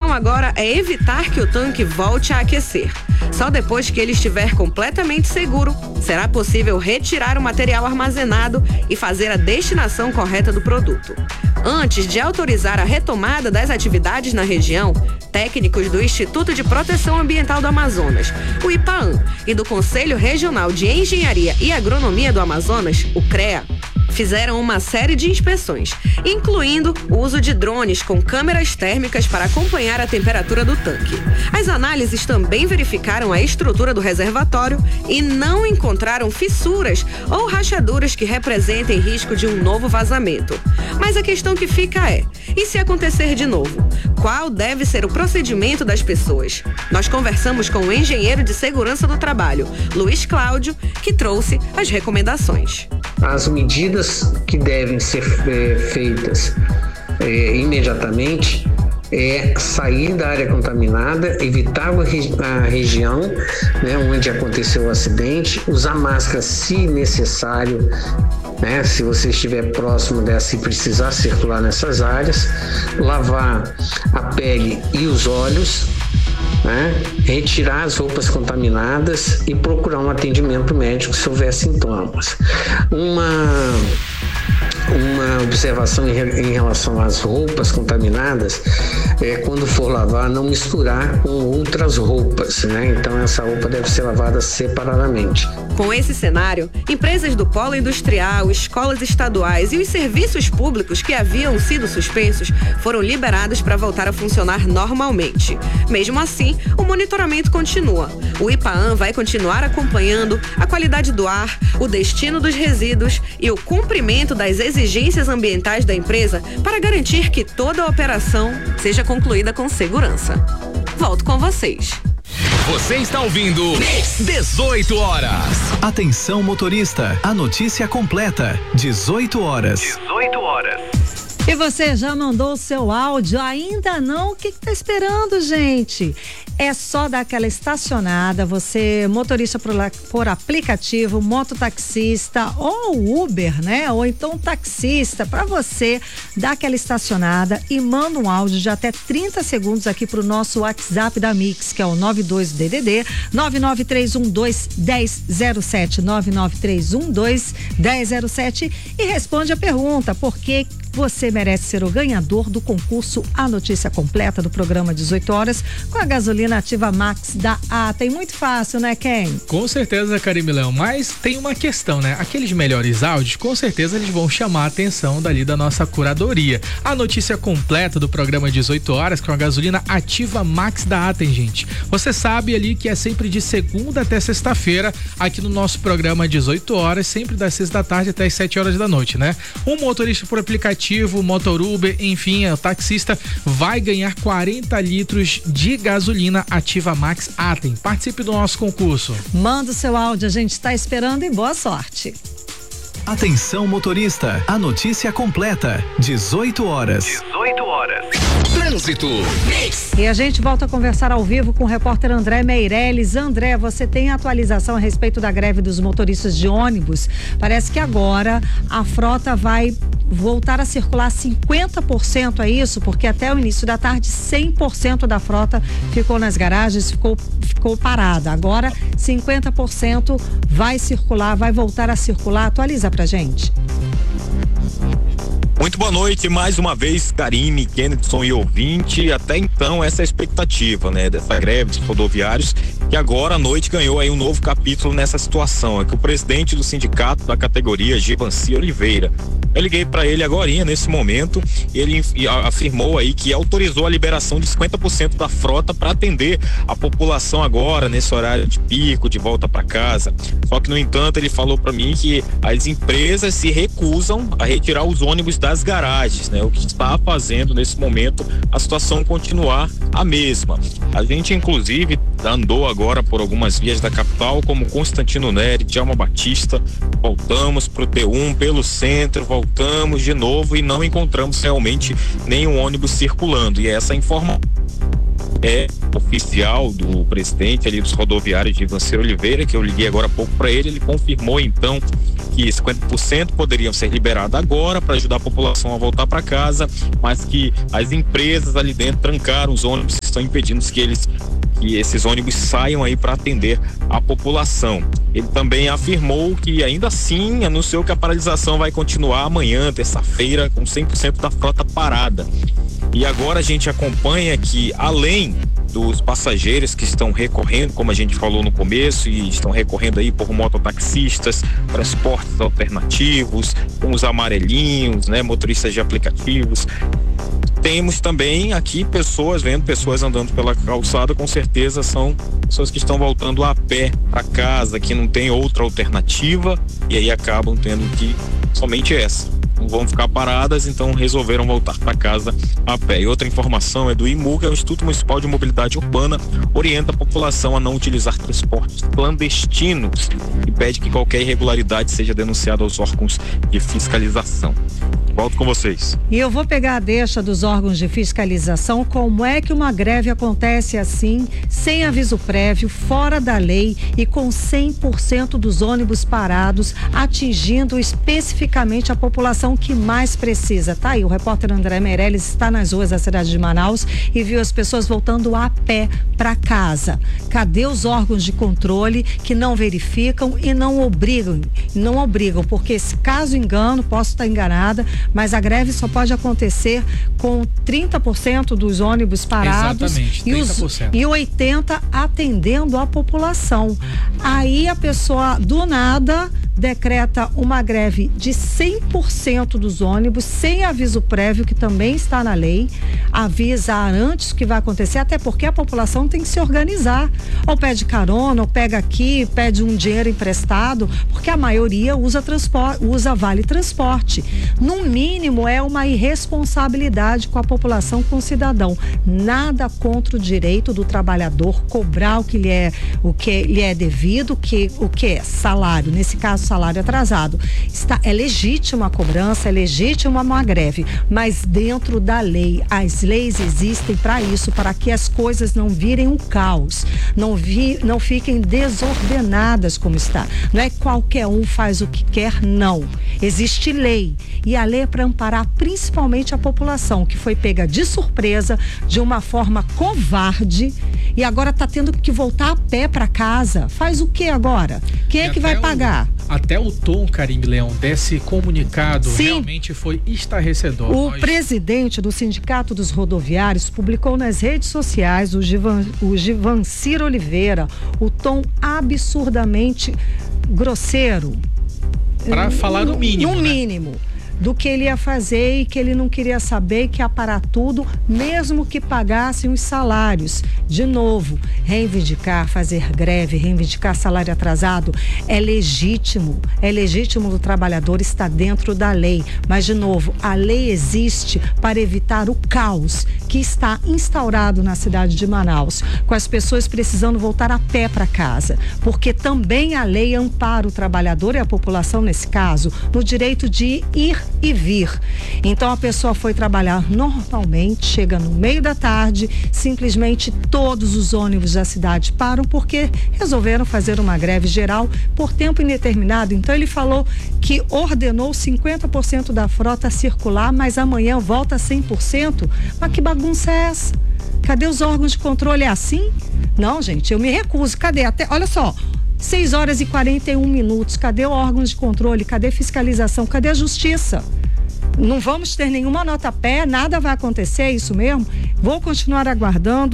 questão agora é evitar que o tanque volte a aquecer. Só depois que ele estiver completamente seguro, será possível retirar o material armazenado e fazer a destinação correta do produto. Antes de autorizar a retomada das atividades na região, técnicos do Instituto de Proteção Ambiental do Amazonas, o IPAAM, e do Conselho Regional de Engenharia e Agronomia do Amazonas, o CREA, fizeram uma série de inspeções, incluindo o uso de drones com câmeras térmicas para acompanhar a temperatura do tanque. As análises também verificaram a estrutura do reservatório e não encontraram fissuras ou rachaduras que representem risco de um novo vazamento. Mas a questão que fica é, e se acontecer de novo? Qual deve ser o procedimento das pessoas? Nós conversamos com o engenheiro de segurança do trabalho, Luiz Cláudio, que trouxe as recomendações. As medidas que devem ser feitas imediatamente é sair da área contaminada, evitar a região, né, onde aconteceu o acidente, usar máscara se necessário, né, se você estiver próximo dessa e precisar circular nessas áreas, lavar a pele e os olhos, né, retirar as roupas contaminadas e procurar um atendimento médico se houver sintomas. Uma observação em relação às roupas contaminadas é quando for lavar, não misturar com outras roupas, né? Então essa roupa deve ser lavada separadamente. Com esse cenário, empresas do polo industrial, escolas estaduais e os serviços públicos que haviam sido suspensos foram liberados para voltar a funcionar normalmente. Mesmo assim, o monitoramento continua. O IPAAM vai continuar acompanhando a qualidade do ar, o destino dos resíduos e o cumprimento das exigências ambientais da empresa para garantir que toda a operação seja concluída com segurança. Volto com vocês. Você está ouvindo 18 horas. Atenção motorista, a notícia completa, 18 horas. 18 horas. E você já mandou o seu áudio? Ainda não? O que tá esperando, gente? É só dar aquela estacionada, você, motorista por aplicativo, mototaxista ou Uber, né? Ou então taxista, para você dar aquela estacionada e manda um áudio de até 30 segundos aqui pro nosso WhatsApp da Mix, que é o 92DDD 99312-1007, 99312-1007, e responde a pergunta: por que você merece ser o ganhador do concurso A Notícia Completa do programa 18 horas com a gasolina Ativa Max da Atem. Muito fácil, né, Ken? Com certeza, Karime Leão, mas tem uma questão, né? Aqueles melhores áudios, com certeza eles vão chamar a atenção dali da nossa curadoria. A notícia completa do programa 18 horas com a gasolina Ativa Max da Atem, gente. Você sabe ali que é sempre de segunda até sexta-feira aqui no nosso programa 18 horas, sempre das 6 da tarde até as 7 horas da noite, né? Um motorista por aplicativo, motor Uber, enfim, o taxista vai ganhar 40 litros de gasolina Ativa Max Atem. Participe do nosso concurso. Manda o seu áudio, a gente está esperando, e boa sorte. Atenção motorista, a notícia completa, 18 horas. 18 horas. Trânsito. E a gente volta a conversar ao vivo com o repórter André Meirelles. André, você tem atualização a respeito da greve dos motoristas de ônibus? Parece que agora a frota vai voltar a circular 50%, é isso? Porque até o início da tarde 100% da frota ficou nas garagens, ficou parada. Agora 50% vai circular, vai voltar a circular. Atualiza pra gente. Muito boa noite, mais uma vez, Karime, Kennedson e ouvinte. Até então, essa é a expectativa, né, dessa greve dos rodoviários, que agora à noite ganhou aí um novo capítulo nessa situação. É que o presidente do sindicato da categoria, Givanci Oliveira, eu liguei para ele agorinha, nesse momento, e ele afirmou aí que autorizou a liberação de 50% da frota para atender a população agora, nesse horário de pico, de volta para casa. Só que, no entanto, ele falou para mim que as empresas se recusam a retirar os ônibus das garagens, né? O que está fazendo nesse momento a situação continuar a mesma. A gente, inclusive, andou agora por algumas vias da capital, como Constantino Neri, Djalma Batista, voltamos pro T1 pelo centro, voltamos de novo e não encontramos realmente nenhum ônibus circulando. E essa informação é oficial do presidente ali dos rodoviários, de Givanci Oliveira, que eu liguei agora há pouco para ele. Ele confirmou então que 50% poderiam ser liberados agora para ajudar a população a voltar para casa, mas que as empresas ali dentro trancaram os ônibus, estão impedindo que esses ônibus saiam aí para atender a população. Ele também afirmou que ainda assim anunciou que a paralisação vai continuar amanhã, terça-feira, com 100% da frota parada. E agora a gente acompanha que, além dos passageiros que estão recorrendo, como a gente falou no começo, e estão recorrendo aí por mototaxistas, transportes alternativos, com os amarelinhos, né, motoristas de aplicativos. Temos também aqui pessoas andando pela calçada, com certeza são pessoas que estão voltando a pé para casa, que não tem outra alternativa e aí acabam tendo que somente essa. Não vão ficar paradas, então resolveram voltar para casa a pé. E outra informação é do IMU, que é o Instituto Municipal de Mobilidade Urbana, orienta a população a não utilizar transportes clandestinos e pede que qualquer irregularidade seja denunciada aos órgãos de fiscalização. Volto com vocês. E eu vou pegar a deixa dos órgãos de fiscalização. Como é que uma greve acontece assim, sem aviso prévio, fora da lei e com 100% dos ônibus parados, atingindo especificamente a população que mais precisa? Tá aí, o repórter André Meirelles está nas ruas da cidade de Manaus e viu as pessoas voltando a pé para casa. Cadê os órgãos de controle que não verificam e não obrigam? Porque se caso engano, posso estar enganada, mas a greve só pode acontecer com 30% dos ônibus parados. Exatamente, 30%. E 80% atendendo a população. Aí a pessoa, do nada, decreta uma greve de 100% dos ônibus, sem aviso prévio, que também está na lei, avisa antes o que vai acontecer, até porque a população tem que se organizar. Ou pede carona, ou pega aqui, pede um dinheiro emprestado, porque a maioria usa vale transporte. No mínimo, é uma irresponsabilidade com a população, com o cidadão. Nada contra o direito do trabalhador cobrar o que lhe é devido, o que é salário, nesse caso salário atrasado. É legítima a cobrança, é legítima uma greve, mas dentro da lei. As leis existem para isso, para que as coisas não virem um caos, não fiquem desordenadas como está. Não é que qualquer um faz o que quer, não. Existe lei, e a lei é para amparar principalmente a população, que foi pega de surpresa, de uma forma covarde, e agora está tendo que voltar a pé para casa. Faz o que agora? Quem é que vai pagar? Até o tom, Karine Leão, desse comunicado realmente foi estarrecedor. O presidente do Sindicato dos Rodoviários publicou nas redes sociais, o Givancir Oliveira, o tom absurdamente grosseiro. Para falar no mínimo. No mínimo. Do que ele ia fazer e que ele não queria saber, que ia parar tudo, mesmo que pagassem os salários. De novo, reivindicar, fazer greve, reivindicar salário atrasado é legítimo do trabalhador, está dentro da lei. Mas, de novo, a lei existe para evitar o caos que está instaurado na cidade de Manaus, com as pessoas precisando voltar a pé para casa, porque também a lei ampara o trabalhador e a população, nesse caso, no direito de ir e vir. Então a pessoa foi trabalhar normalmente, chega no meio da tarde, simplesmente todos os ônibus da cidade param porque resolveram fazer uma greve geral por tempo indeterminado. Então ele falou que ordenou 50% da frota circular, mas amanhã volta a 100%. Mas que bagunça é essa? Cadê os órgãos de controle? É assim? Não, gente, eu me recuso. Cadê? Olha só, 6h41. Cadê o órgão de controle? Cadê fiscalização? Cadê a justiça? Não vamos ter nenhuma nota pé, nada vai acontecer, é isso mesmo? Vou continuar aguardando.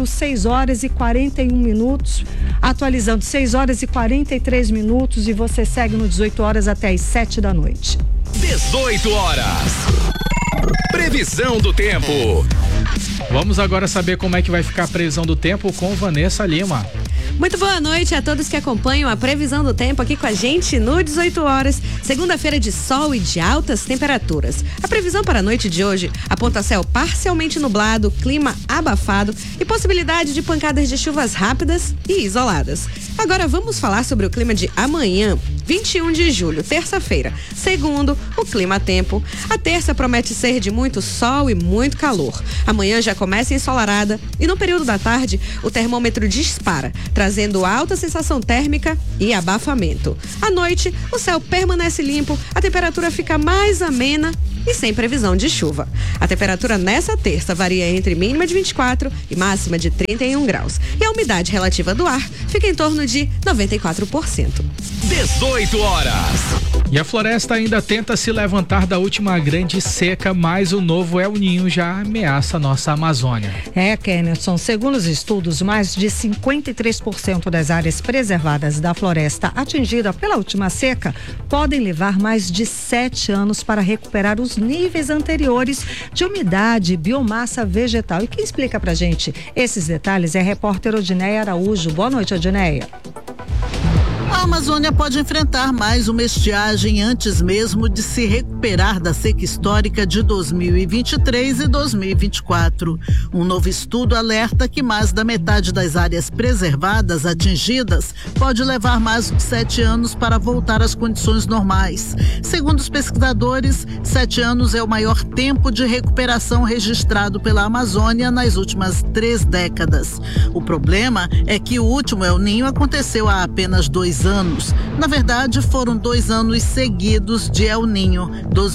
6h41, atualizando 6h43, e você segue no 18 horas até as 7 da noite. 18 horas. Previsão do tempo. Vamos agora saber como é que vai ficar a previsão do tempo com Vanessa Lima. Muito boa noite a todos que acompanham a previsão do tempo aqui com a gente no 18 horas. Segunda-feira de sol e de altas temperaturas. A previsão para a noite de hoje aponta céu parcialmente nublado, clima abafado e possibilidade de pancadas de chuvas rápidas e isoladas. Agora vamos falar sobre o clima de amanhã. 21 de julho, terça-feira. Segundo o Clima Tempo, a terça promete ser de muito sol e muito calor. Amanhã já começa ensolarada e no período da tarde o termômetro dispara, trazendo alta sensação térmica e abafamento. À noite, o céu permanece limpo, a temperatura fica mais amena e sem previsão de chuva. A temperatura nessa terça varia entre mínima de 24 e máxima de 31 graus. E a umidade relativa do ar fica em torno de 94%. 18 horas. E a floresta ainda tenta se levantar da última grande seca, mas o novo El Ninho já ameaça a nossa Amazônia. Kenneth, segundo os estudos, mais de 53% das áreas preservadas da floresta atingida pela última seca podem levar mais de 7 anos para recuperar os níveis anteriores de umidade e biomassa vegetal. E quem explica pra gente esses detalhes é a repórter Odineia Araújo. Boa noite, Odineia. A Amazônia pode enfrentar mais uma estiagem antes mesmo de se recuperar da seca histórica de 2023 e 2024. Um novo estudo alerta que mais da metade das áreas preservadas atingidas pode levar mais de 7 anos para voltar às condições normais. Segundo os pesquisadores, 7 anos é o maior tempo de recuperação registrado pela Amazônia nas últimas 3 décadas. O problema é que o último El Ninho aconteceu há apenas 2 anos. Na verdade, foram 2 anos seguidos de El Ninho,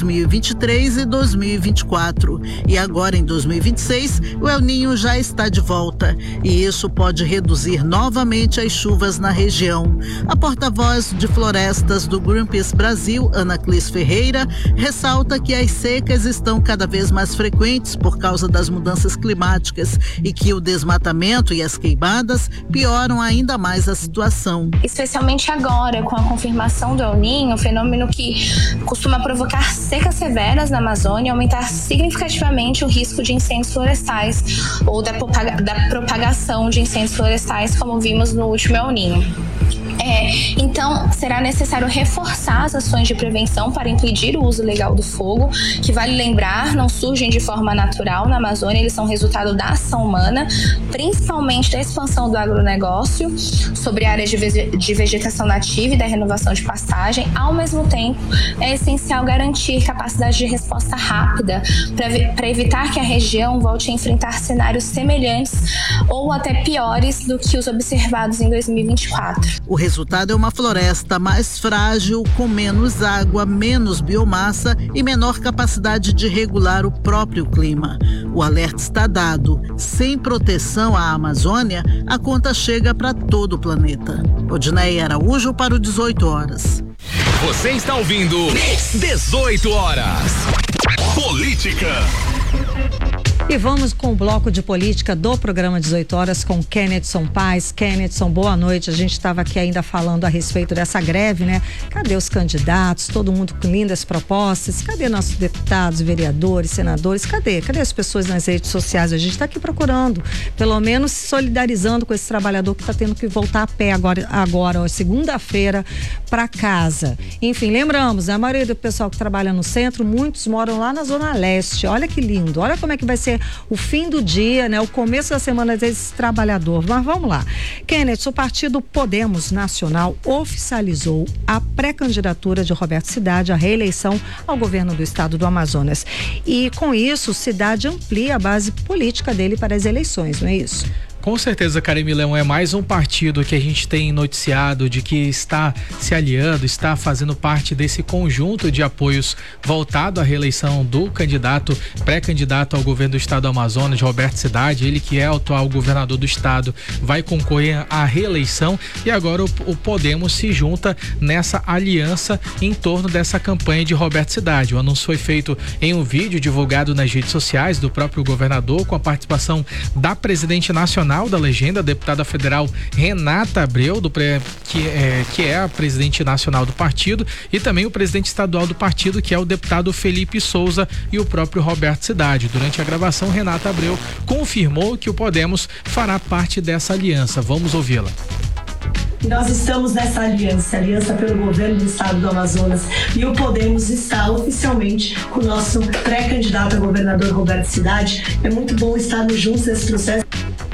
2023 e 2024. E agora, em 2026, o El Ninho já está de volta. E isso pode reduzir novamente as chuvas na região. A porta-voz de florestas do Greenpeace Brasil, Ana Clis Ferreira, ressalta que as secas estão cada vez mais frequentes por causa das mudanças climáticas e que o desmatamento e as queimadas pioram ainda mais a situação. Especialmente agora, com a confirmação do El Ninho, fenômeno que costuma provocar secas severas na Amazônia e aumentar significativamente o risco de incêndios florestais ou da propagação de incêndios florestais, como vimos no último El Ninho. Então, será necessário reforçar as ações de prevenção para impedir o uso legal do fogo, que vale lembrar, não surgem de forma natural na Amazônia, eles são resultado da ação humana, principalmente da expansão do agronegócio sobre áreas de vegetação nativa e da renovação de pastagem. Ao mesmo tempo, é essencial garantir capacidade de resposta rápida para evitar que a região volte a enfrentar cenários semelhantes ou até piores do que os observados em 2024. O resultado é uma floresta mais frágil, com menos água, menos biomassa e menor capacidade de regular o próprio clima. O alerta está dado. Sem proteção à Amazônia, a conta chega para todo o planeta. Odineia Araújo para o 18 horas. Você está ouvindo 18 horas. Política. E vamos com o bloco de política do programa 18 horas com Kennedson Paz. Kennedson, boa noite. A gente estava aqui ainda falando a respeito dessa greve, né? Cadê os candidatos? Todo mundo com lindas propostas. Cadê nossos deputados, vereadores, senadores? Cadê as pessoas nas redes sociais? A gente está aqui procurando, pelo menos se solidarizando com esse trabalhador que está tendo que voltar a pé agora, segunda-feira, para casa. Enfim, lembramos, a maioria do pessoal que trabalha no centro, muitos moram lá na Zona Leste. Olha que lindo, olha como é que vai ser o fim do dia, né? O começo da semana desse trabalhador. Mas vamos lá. Kenneth, o partido Podemos Nacional oficializou a pré-candidatura de Roberto Cidade à reeleição ao governo do estado do Amazonas. E com isso, Cidade amplia a base política dele para as eleições, não é isso? Com certeza, Karime Leão, é mais um partido que a gente tem noticiado de que está se aliando, está fazendo parte desse conjunto de apoios voltado à reeleição do pré-candidato ao governo do estado do Amazonas, Roberto Cidade. Ele que é o atual governador do estado, vai concorrer à reeleição e agora o Podemos se junta nessa aliança em torno dessa campanha de Roberto Cidade. O anúncio foi feito em um vídeo divulgado nas redes sociais do próprio governador, com a participação da presidente nacional da legenda, a deputada federal Renata Abreu, que é a presidente nacional do partido, e também o presidente estadual do partido, que é o deputado Felipe Souza, e o próprio Roberto Cidade. Durante a gravação, Renata Abreu confirmou que o Podemos fará parte dessa aliança. Vamos ouvi-la. Nós estamos nessa aliança pelo governo do estado do Amazonas, e o Podemos está oficialmente com o nosso pré-candidato a governador Roberto Cidade. É muito bom estarmos juntos nesse processo.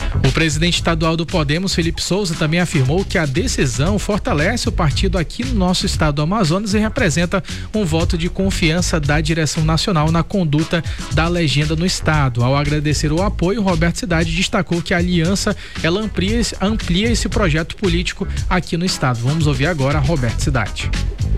O presidente estadual do Podemos, Felipe Souza, também afirmou que a decisão fortalece o partido aqui no nosso estado do Amazonas e representa um voto de confiança da direção nacional na conduta da legenda no estado. Ao agradecer o apoio, Roberto Cidade destacou que a aliança ela amplia esse projeto político aqui no estado. Vamos ouvir agora Roberto Cidade.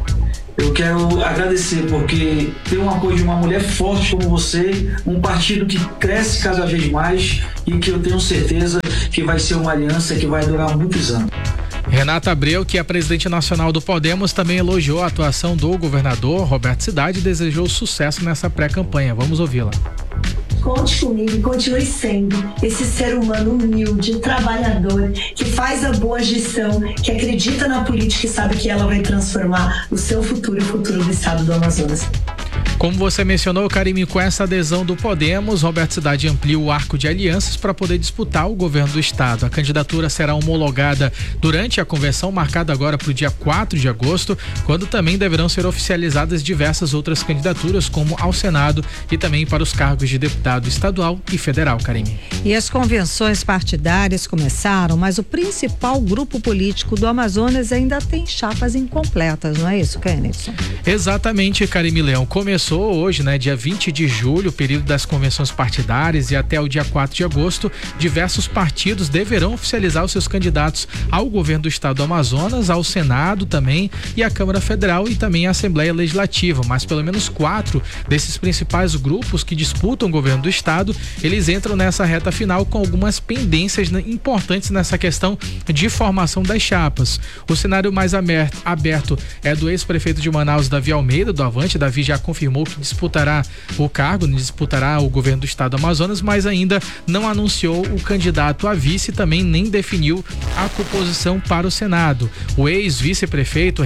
Eu quero agradecer porque ter um apoio de uma mulher forte como você, um partido que cresce cada vez mais e que eu tenho certeza que vai ser uma aliança que vai durar muitos anos. Renata Abreu, que é presidente nacional do Podemos, também elogiou a atuação do governador Roberto Cidade e desejou sucesso nessa pré-campanha. Vamos ouvi-la. Conte comigo e continue sendo esse ser humano humilde, trabalhador, que faz a boa gestão, que acredita na política e sabe que ela vai transformar o seu futuro e o futuro do estado do Amazonas. Como você mencionou, Karime, com essa adesão do Podemos, Roberto Cidade amplia o arco de alianças para poder disputar o governo do estado. A candidatura será homologada durante a convenção marcada agora para o dia 4 de agosto, quando também deverão ser oficializadas diversas outras candidaturas, como ao Senado e também para os cargos de deputado estadual e federal, Karime. E as convenções partidárias começaram, mas o principal grupo político do Amazonas ainda tem chapas incompletas, não é isso, Kennedy? Exatamente, Karime Leão. Começou hoje, né, dia 20 de julho, o período das convenções partidárias, e até o dia 4 de agosto, diversos partidos deverão oficializar os seus candidatos ao governo do estado do Amazonas, ao Senado também, e à Câmara Federal e também à Assembleia Legislativa. Mas pelo menos 4 desses principais grupos que disputam o governo do estado, eles entram nessa reta final com algumas pendências importantes nessa questão de formação das chapas. O cenário mais aberto é do ex-prefeito de Manaus, Davi Almeida, do Avante. Davi já confirmou que disputará o cargo, disputará o governo do estado do Amazonas, mas ainda não anunciou o candidato a vice e também nem definiu a composição para o Senado. O ex-vice-prefeito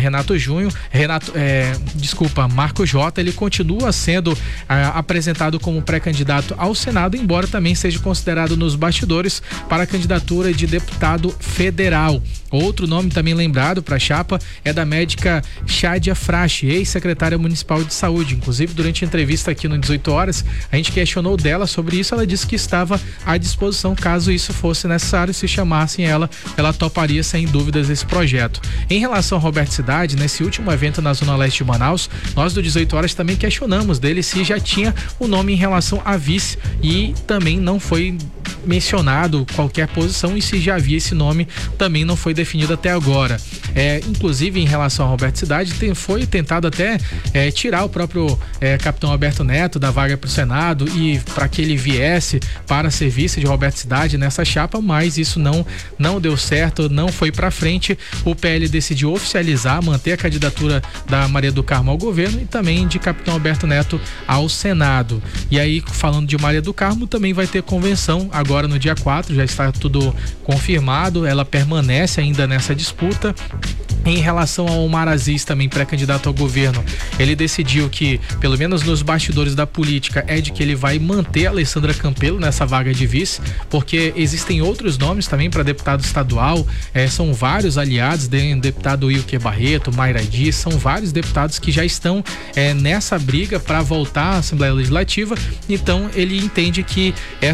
Marco Jota, ele continua sendo apresentado como pré-candidato ao Senado, embora também seja considerado nos bastidores para a candidatura de deputado federal. Outro nome também lembrado para a chapa é da médica Chádia Frache, ex-secretária municipal de saúde. Inclusive, durante a entrevista aqui no 18 horas, a gente questionou dela sobre isso. Ela disse que estava à disposição caso isso fosse necessário, se chamassem ela toparia sem dúvidas esse projeto. Em relação ao Roberto Cidade, nesse último evento na Zona Leste de Manaus, nós do 18 horas também questionamos dele se já tinha o nome em relação a vice e também não foi mencionado qualquer posição, e se já havia esse nome também não foi definido até agora. Inclusive, em relação ao Roberto Cidade, foi tentado até tirar o próprio capitão Alberto Neto da vaga para o Senado e para que ele viesse para ser vice de Roberto Cidade nessa chapa, mas isso não deu certo, não foi para frente. O PL decidiu oficializar, manter a candidatura da Maria do Carmo ao governo e também de capitão Alberto Neto ao Senado. E aí, falando de Maria do Carmo, também vai ter convenção agora no dia 4, já está tudo confirmado, ela permanece ainda nessa disputa. Em relação ao Omar Aziz, também pré-candidato ao governo, ele decidiu que, pelo menos nos bastidores da política, é de que ele vai manter a Alessandra Campelo nessa vaga de vice, porque existem outros nomes também para deputado estadual, são vários aliados, deputado Wilker Barreto, Mayra Dias, são vários deputados que já estão nessa briga para voltar à Assembleia Legislativa. Então ele entende que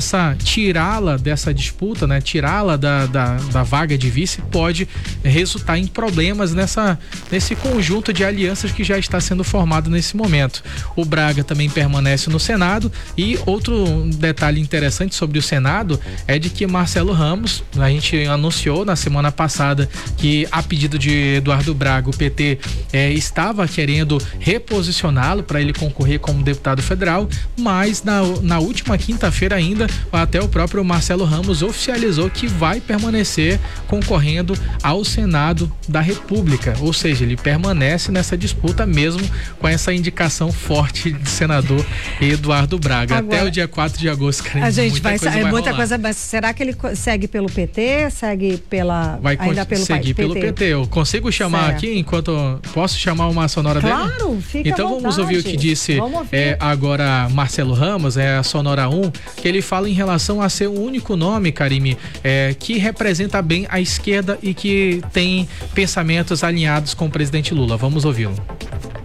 tirá-la dessa disputa, né, tirá-la da vaga de vice pode resultar em problemas nesse conjunto de alianças que já está sendo formado nesse momento. O Braga também permanece no Senado, e outro detalhe interessante sobre o Senado é de que Marcelo Ramos, a gente anunciou na semana passada que, a pedido de Eduardo Braga, o PT estava querendo reposicioná-lo para ele concorrer como deputado federal, mas na última quinta-feira ainda, até o próprio Marcelo Ramos oficializou que vai permanecer concorrendo ao Senado da República, ou seja, ele permanece nessa disputa mesmo com essa indicação forte de senador Eduardo Braga. Agora, até o dia 4 de agosto, cara, a gente muita coisa, mas será que ele segue pelo PT? Segue pelo seguir pelo PT. Eu consigo chamar aqui enquanto posso chamar uma sonora dele? Claro, fica então à vontade. Vamos ouvir o que disse agora Marcelo Ramos, a sonora 1, que ele fala em relação a ser o único nome, Karime, que representa bem a esquerda e que tem pensamentos alinhados com o presidente Lula. Vamos ouvi-lo.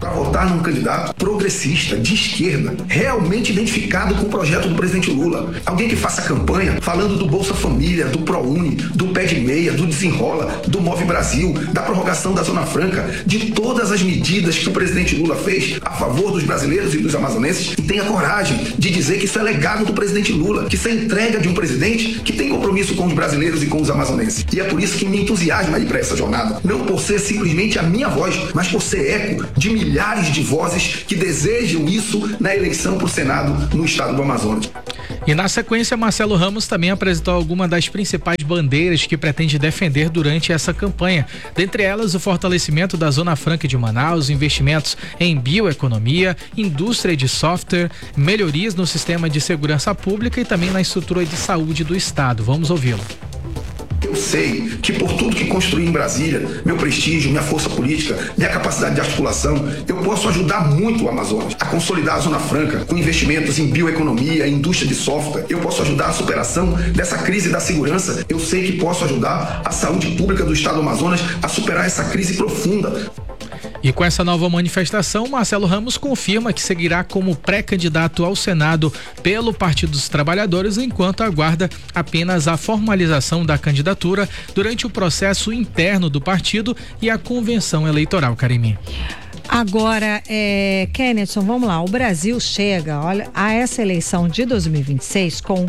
para votar num candidato progressista, de esquerda, realmente identificado com o projeto do presidente Lula. Alguém que faça campanha falando do Bolsa Família, do ProUni, do Pé de Meia, do Desenrola, do Move Brasil, da prorrogação da Zona Franca, de todas as medidas que o presidente Lula fez a favor dos brasileiros e dos amazonenses, e tenha coragem de dizer que isso é legado do presidente Lula, que isso é entrega de um presidente que tem compromisso com os brasileiros e com os amazonenses. E é por isso que me entusiasma ir para essa jornada. Não por ser simplesmente a minha voz, mas por ser eco de milhares de vozes que desejam isso na eleição para o Senado no estado do Amazonas. E na sequência, Marcelo Ramos também apresentou algumas das principais bandeiras que pretende defender durante essa campanha. Dentre elas, o fortalecimento da Zona Franca de Manaus, investimentos em bioeconomia, indústria de software, melhorias no sistema de segurança pública e também na estrutura de saúde do estado. Vamos ouvi-lo. Eu sei que por tudo que construí em Brasília, meu prestígio, minha força política, minha capacidade de articulação, eu posso ajudar muito o Amazonas a consolidar a Zona Franca com investimentos em bioeconomia, indústria de software. Eu posso ajudar a superação dessa crise da segurança. Eu sei que posso ajudar a saúde pública do estado do Amazonas a superar essa crise profunda. E com essa nova manifestação, Marcelo Ramos confirma que seguirá como pré-candidato ao Senado pelo Partido dos Trabalhadores, enquanto aguarda apenas a formalização da candidatura durante o processo interno do partido e a convenção eleitoral, Karimi. Agora, Kennethson, vamos lá. O Brasil chega, olha, a essa eleição de 2026 com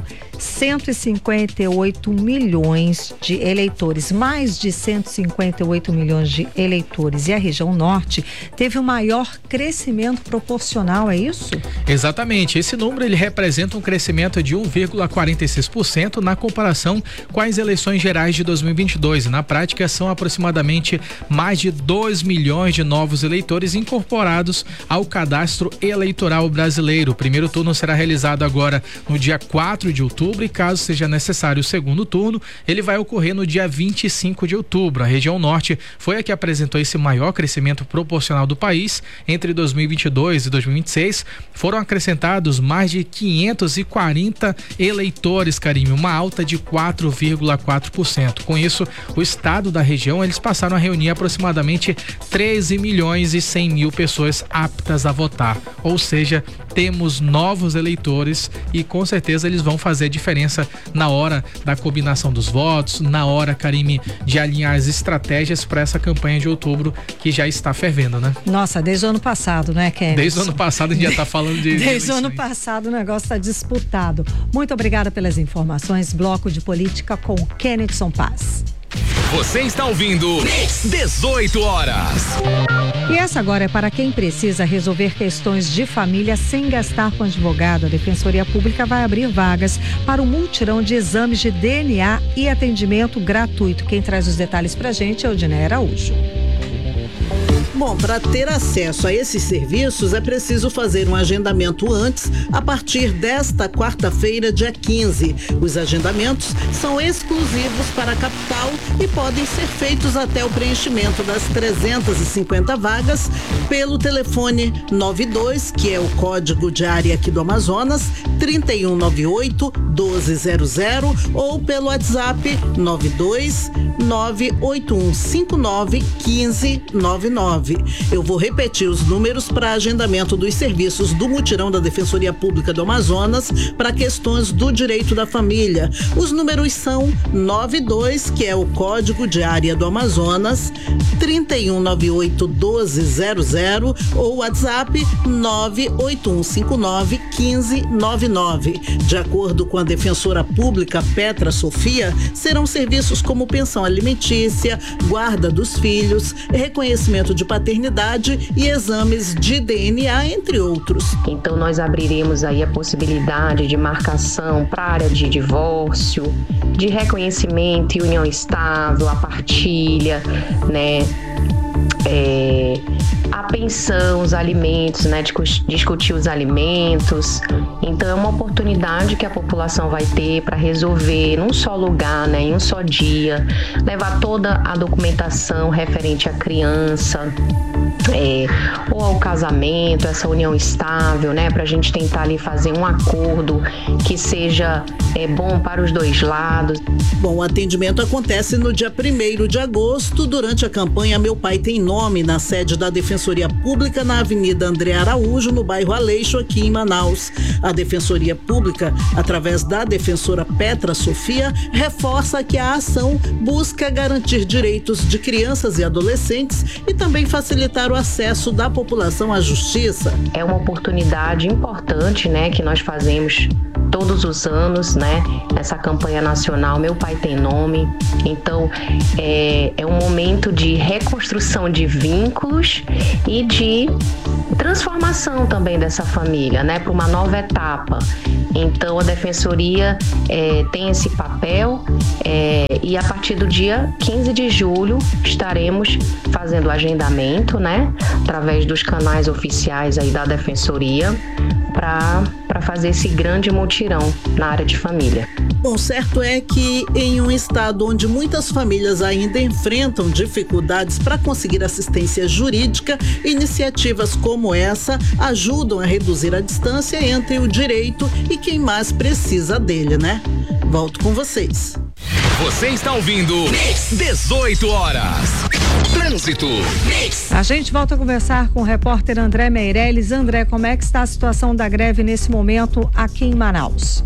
158 milhões de eleitores, mais de 158 milhões de eleitores. E a região norte teve o maior crescimento proporcional, é isso? Exatamente. Esse número ele representa um crescimento de 1,46% na comparação com as eleições gerais de 2022. Na prática, são aproximadamente mais de 2 milhões de novos eleitores incorporados ao cadastro eleitoral brasileiro. O primeiro turno será realizado agora no dia 4 de outubro e caso seja necessário o segundo turno, ele vai ocorrer no dia 25 de outubro. A região norte foi a que apresentou esse maior crescimento proporcional do país. Entre 2022 e 2026 foram acrescentados mais de 540 eleitores, Karime, uma alta de 4,4%. Com isso, o estado da região, eles passaram a reunir aproximadamente 13 milhões e 100 mil pessoas aptas a votar. Ou seja, temos novos eleitores e com certeza eles vão fazer diferença na hora da combinação dos votos, na hora, Karime, de alinhar as estratégias para essa campanha de outubro que já está fervendo, né? Nossa, desde o ano passado, né, Kenneth? Desde o ano passado a gente já está falando de Desde o ano passado o negócio está disputado. Muito obrigada pelas informações. Bloco de Política com Kennethson Paz. Você está ouvindo 18 horas. E essa agora é para quem precisa resolver questões de família sem gastar com advogado. A Defensoria Pública vai abrir vagas para o mutirão de exames de DNA e atendimento gratuito. Quem traz os detalhes para a gente é o Diné Araújo. Bom, para ter acesso a esses serviços é preciso fazer um agendamento antes, a partir desta quarta-feira, dia 15. Os agendamentos são exclusivos para a capital e podem ser feitos até o preenchimento das 350 vagas pelo telefone 92, que é o código de área aqui do Amazonas, 3198-1200 ou pelo WhatsApp 92981591599. Eu vou repetir os números para agendamento dos serviços do mutirão da Defensoria Pública do Amazonas para questões do direito da família. Os números são 92, que é o código de área do Amazonas, 3198-1200 ou WhatsApp 981591599. De acordo com a defensora pública Petra Sofia, serão serviços como pensão alimentícia, guarda dos filhos, reconhecimento de paternidade e exames de DNA, entre outros. Então nós abriremos aí a possibilidade de marcação para a área de divórcio, de reconhecimento e união estável, a partilha, né? A pensão, os alimentos, né? Discutir os alimentos, Então é uma oportunidade que a população vai ter para resolver num só lugar, né, em um só dia, levar toda a documentação referente à criança, ou ao casamento, essa união estável, né, para a gente tentar ali fazer um acordo que seja bom para os dois lados. Bom, o atendimento acontece no dia 1º de agosto, durante a campanha Meu Pai Tem Nome, na sede da Defensoria Pública, na Avenida André Araújo, no bairro Aleixo, aqui em Manaus. A Defensoria Pública, através da defensora Petra Sofia, reforça que a ação busca garantir direitos de crianças e adolescentes e também facilitar o acesso da população à justiça. É uma oportunidade importante, né, que nós fazemos todos os anos, né, nessa campanha nacional Meu Pai Tem Nome. Então é um momento de reconstrução de vínculos e de transformação também dessa família, né, para uma nova etapa. Então a Defensoria tem esse papel e a partir do dia 15 de julho estaremos fazendo o agendamento, né, através dos canais oficiais aí da Defensoria para fazer esse grande mutirão na área de família. Bom, certo é que em um estado onde muitas famílias ainda enfrentam dificuldades para conseguir assistência jurídica, iniciativas como essa ajudam a reduzir a distância entre o direito e quem mais precisa dele, né? Volto com vocês. Você está ouvindo 18 horas. Trânsito. A gente volta a conversar com o repórter André Meirelles. André, como é que está a situação da greve nesse momento aqui em Manaus?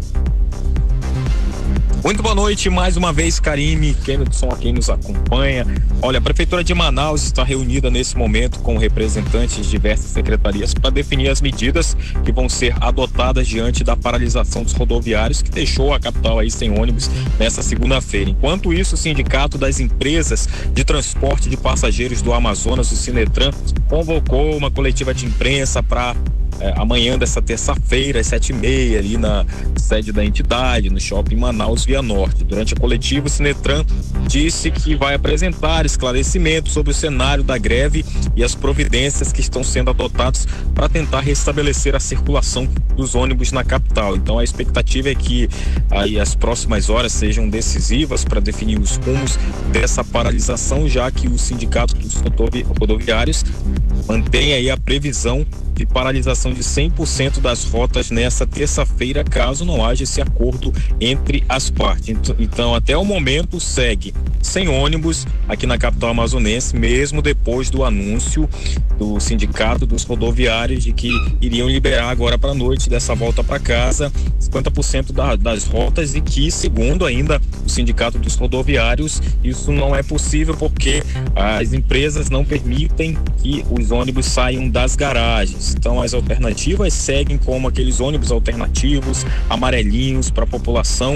Muito boa noite, mais uma vez, Karine, Kennedson, a quem nos acompanha. Olha, a Prefeitura de Manaus está reunida nesse momento com representantes de diversas secretarias para definir as medidas que vão ser adotadas diante da paralisação dos rodoviários que deixou a capital aí sem ônibus nessa segunda-feira. Enquanto isso, o Sindicato das Empresas de Transporte de Passageiros do Amazonas, o Sinetran, convocou uma coletiva de imprensa para amanhã dessa terça-feira, às 7h30, ali na sede da entidade, no Shopping Manaus Via Norte. Durante a coletiva, o Sinetran disse que vai apresentar esclarecimentos sobre o cenário da greve e as providências que estão sendo adotadas para tentar restabelecer a circulação dos ônibus na capital. Então a expectativa é que aí as próximas horas sejam decisivas para definir os rumos dessa paralisação, já que o Sindicato dos Rodoviários mantém aí a previsão de paralisação de 100% das rotas nessa terça-feira, caso não haja esse acordo entre as partes. Então, até o momento, segue sem ônibus aqui na capital amazonense, mesmo depois do anúncio do Sindicato dos Rodoviários de que iriam liberar agora para a noite, dessa volta para casa, 50% das rotas, e que, segundo ainda o Sindicato dos Rodoviários, isso não é possível porque as empresas não permitem que os ônibus saiam das garagens. Então as alternativas seguem como aqueles ônibus alternativos, amarelinhos para a população.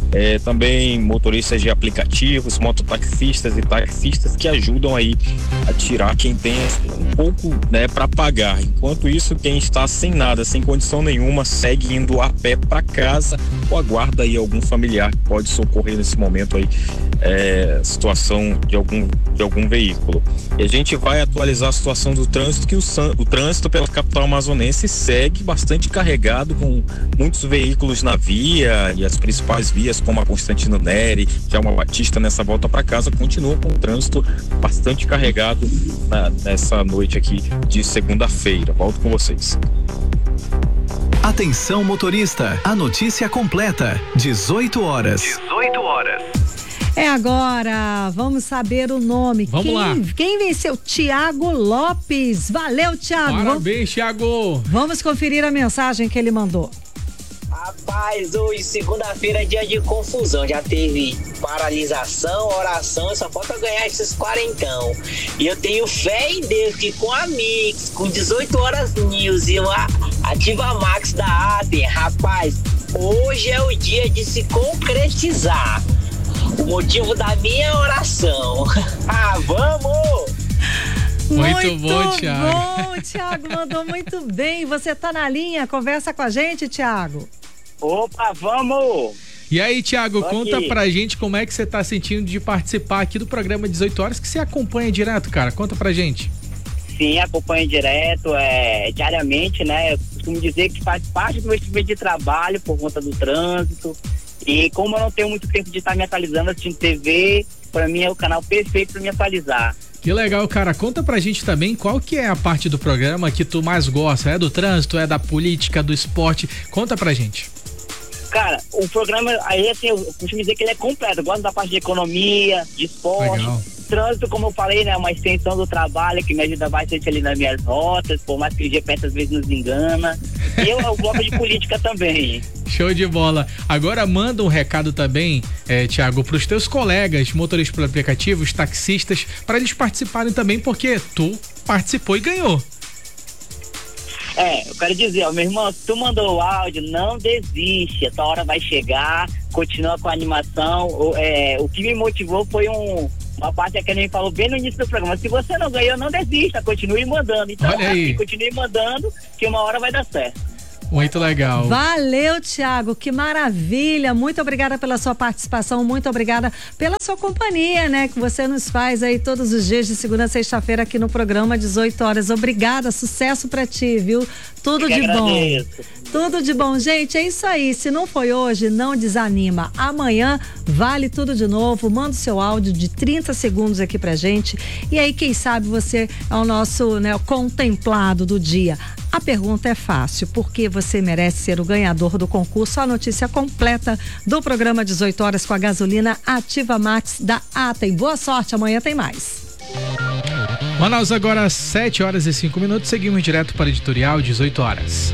Também motoristas de aplicativos, mototaxistas e taxistas que ajudam aí a tirar quem tem um pouco, né, para pagar. Enquanto isso, quem está sem nada, sem condição nenhuma, segue indo a pé para casa ou aguarda aí algum familiar que pode socorrer nesse momento aí situação de algum veículo. E a gente vai atualizar a situação do trânsito, que o trânsito pela capital amazonense segue bastante carregado, com muitos veículos na via, e as principais vias como a Constantino Neri, Djalma Batista, nessa volta para casa, continua com o trânsito bastante carregado nessa noite aqui de segunda-feira. Volto com vocês. Atenção, motorista, a notícia completa, 18 horas. 18 horas. É agora, vamos saber o nome. Vamos lá. Quem venceu? Thiago Lopes. Valeu, Thiago. Parabéns, Thiago. Vamos conferir a mensagem que ele mandou. Rapaz, hoje, segunda-feira, é dia de confusão. Já teve paralisação, oração, só falta ganhar esses quarentão. E eu tenho fé em Deus que com a Mix, com 18 horas News e uma Ativa Max da Aden, rapaz, hoje é o dia de se concretizar o motivo da minha oração. Vamos! Muito bom, Thiago. Bom, Thiago, mandou muito bem. Você tá na linha? Conversa com a gente, Thiago. Opa, vamos! E aí, Thiago, Tô conta aqui. pra gente como é que você tá sentindo de participar aqui do programa 18 horas, que você acompanha direto, cara. Conta pra gente. Sim, acompanho direto, diariamente, né? costumo dizer que faz parte do meu estilo de trabalho por conta do trânsito. E como eu não tenho muito tempo de estar me atualizando assistindo TV, para mim é o canal perfeito para me atualizar. Que legal, cara. Conta pra gente também qual que é a parte do programa que tu mais gosta. É do trânsito, é da política, do esporte? Conta pra gente. Cara, o programa, aí assim, eu costumo dizer que ele é completo. Eu gosto da parte de economia, de esporte. Legal. Trânsito, como eu falei, né, é uma extensão do trabalho que me ajuda bastante ali nas minhas rotas, por mais que o GPS às vezes nos engana. E eu o bloco de política também. Show de bola. Agora manda um recado também, Thiago, pros teus colegas, motoristas pelo aplicativo, os taxistas, para eles participarem também, porque tu participou e ganhou. Eu quero dizer, ó, meu irmão, se tu mandou o áudio, não desiste, a tua hora vai chegar, continua com a animação. O que me motivou foi uma parte que a gente falou bem no início do programa. Se você não ganhou, não desista, continue mandando. Então, continue mandando, que uma hora vai dar certo. Muito legal. Valeu, Thiago, que maravilha. Muito obrigada pela sua participação, muito obrigada pela sua companhia, né, que você nos faz aí todos os dias de segunda a sexta-feira aqui no programa 18 horas. Obrigada, sucesso pra ti, viu? Tudo de bom. Tudo de bom, gente, é isso aí. Se não foi hoje, não desanima. Amanhã vale tudo de novo. Manda o seu áudio de 30 segundos aqui pra gente. E aí, quem sabe você é o nosso, né, contemplado do dia. A pergunta é fácil, porque você merece ser o ganhador do concurso. A notícia completa do programa 18 horas com a gasolina Ativa Max da Atem. Boa sorte, amanhã tem mais. Manaus, agora 7 horas e 5 minutos. Seguimos direto para o editorial 18 horas.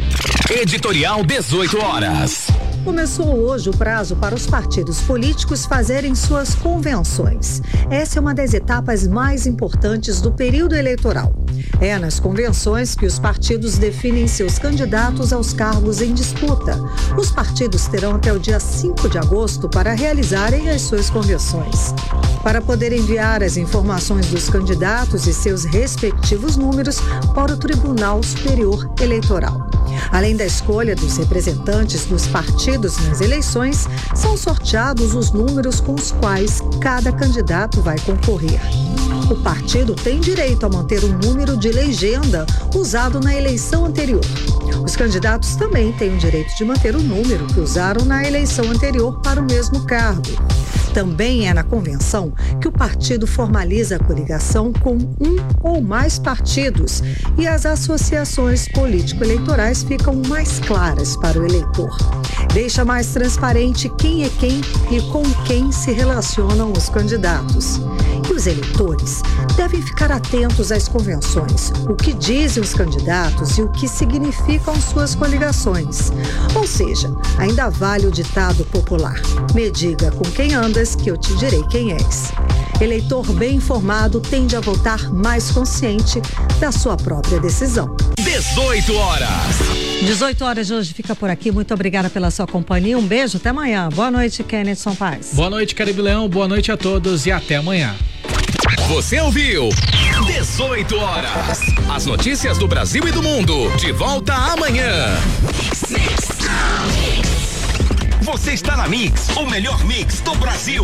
Editorial 18 horas. Começou hoje o prazo para os partidos políticos fazerem suas convenções. Essa é uma das etapas mais importantes do período eleitoral. É nas convenções que os partidos definem seus candidatos aos cargos em disputa. Os partidos terão até o dia 5 de agosto para realizarem as suas convenções. Para poder enviar as informações dos candidatos e seus respectivos números para o Tribunal Superior Eleitoral. Além da escolha dos representantes dos partidos nas eleições, são sorteados os números com os quais cada candidato vai concorrer. O partido tem direito a manter o número de legenda usado na eleição anterior. Os candidatos também têm o direito de manter o número que usaram na eleição anterior para o mesmo cargo. Também é na convenção que o partido formaliza a coligação com um ou mais partidos e as associações político-eleitorais ficam mais claras para o eleitor. Deixa mais transparente quem é quem e com quem se relacionam os candidatos. E os eleitores devem ficar atentos às convenções, o que dizem os candidatos e o que significam suas coligações. Ou seja, ainda vale o ditado popular: me diga com quem andas que eu te direi quem és. Eleitor bem informado tende a votar mais consciente da sua própria decisão. 18 horas. 18 horas de hoje fica por aqui. Muito obrigada pela sua companhia. Um beijo, até amanhã. Boa noite, Kenneth Paz. Boa noite, Caribe Leão. Boa noite a todos e até amanhã. Você ouviu 18 horas. As notícias do Brasil e do mundo. De volta amanhã. Você está na Mix, o melhor mix do Brasil.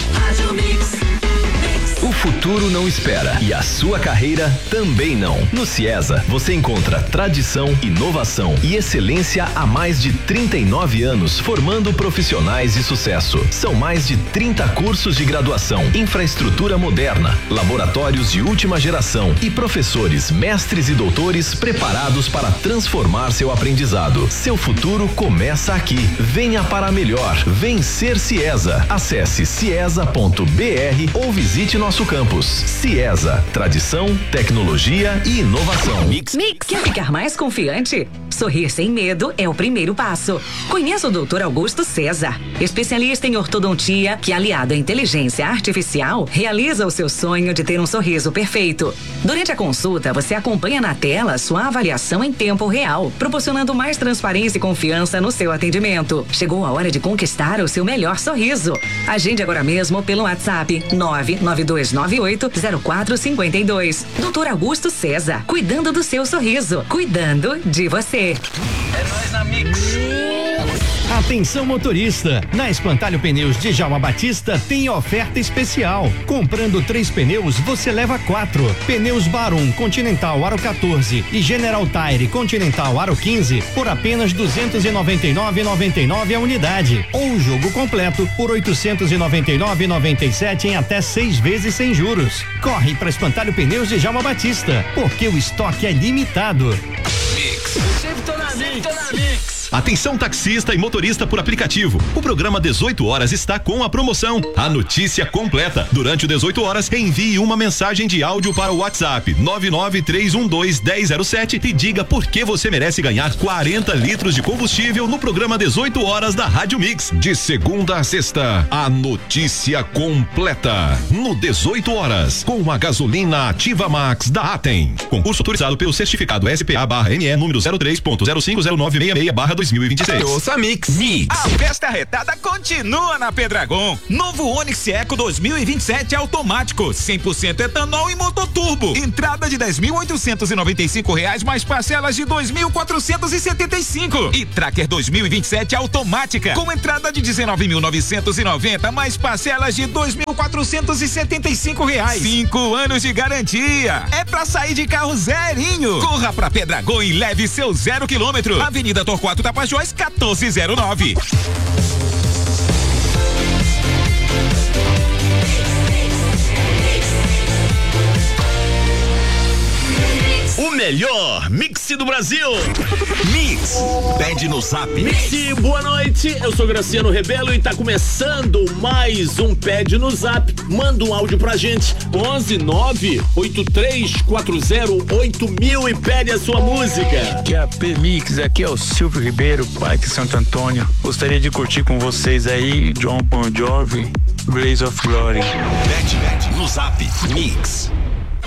O futuro não espera e a sua carreira também não. No Ciesa, você encontra tradição, inovação e excelência há mais de 39 anos, formando profissionais de sucesso. São mais de 30 cursos de graduação, infraestrutura moderna, laboratórios de última geração e professores, mestres e doutores preparados para transformar seu aprendizado. Seu futuro começa aqui. Venha para melhor. Vem ser Ciesa. Acesse ciesa.br ou visite nosso campus. Ciesa, tradição, tecnologia e inovação. Mix. Quer ficar mais confiante? Sorrir sem medo é o primeiro passo. Conheça o Dr. Augusto César, especialista em ortodontia que, aliado à inteligência artificial, realiza o seu sonho de ter um sorriso perfeito. Durante a consulta, você acompanha na tela sua avaliação em tempo real, proporcionando mais transparência e confiança no seu atendimento. Chegou a hora de conquistar o seu melhor sorriso. Agende agora mesmo pelo WhatsApp 992980452. Dr. Augusto César, cuidando do seu sorriso, cuidando de você. É nóis na Mix. Atenção motorista, na Espantalho Pneus de Djalma Batista tem oferta especial. Comprando 3 pneus, você leva 4. Pneus Barum Continental Aro 14 e General Tire Continental Aro 15 por apenas R$ 299,99 a unidade. Ou o jogo completo por R$ 899,97 em até 6 vezes sem juros. Corre para Espantalho Pneus de Djalma Batista, porque o estoque é limitado. Atenção taxista e motorista por aplicativo. O programa 18 horas está com a promoção. A notícia completa. Durante o 18 horas, envie uma mensagem de áudio para o WhatsApp 993121007 e diga por que você merece ganhar 40 litros de combustível no programa 18 horas da Rádio Mix. De segunda a sexta, a notícia completa. No 18 horas, com a gasolina Ativa Max da Atem. Concurso autorizado pelo certificado SPA/NE número 03.050966/2026. Ouça Mix. A festa arretada continua na Pedragon. Novo Onix Eco 2027 automático, 100% etanol e motor turbo. Entrada de R$10.895 mais parcelas de R$2.475. E Tracker 2027 automática, com entrada de R$19.990 mais parcelas de R$2.475. 5 anos de garantia. É pra sair de carro zerinho. Corra pra Pedragon e leve seu 0 km. Avenida Torquato Tapajós 1409. O melhor mix do Brasil. Mix. Pede no Zap. Mix, boa noite. Eu sou Graciano Rebelo e tá começando mais um Pede no Zap. Manda um áudio pra gente. 11-983408000 e pede a sua música. QAP Mix, aqui é o Silvio Ribeiro, pai de Santo Antônio. Gostaria de curtir com vocês aí John Bon Jovi, Blaze of Glory. Pede no Zap. Mix.